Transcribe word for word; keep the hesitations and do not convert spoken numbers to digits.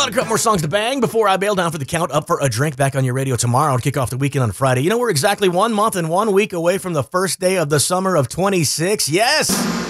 Got a couple more songs to bang before I bail down for the count. Up for a drink back on your radio tomorrow to kick off the weekend on Friday. You know, we're exactly one month and one week away from the first day of the summer of twenty-six. Yes!